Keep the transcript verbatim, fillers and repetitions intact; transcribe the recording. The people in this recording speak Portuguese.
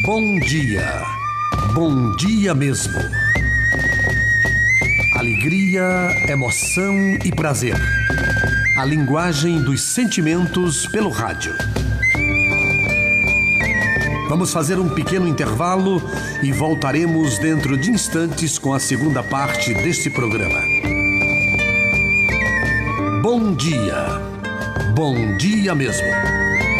Bom dia, bom dia mesmo. Alegria, emoção e prazer. A linguagem dos sentimentos pelo rádio. Vamos fazer um pequeno intervalo e voltaremos dentro de instantes com a segunda parte deste programa. Bom dia, bom dia mesmo.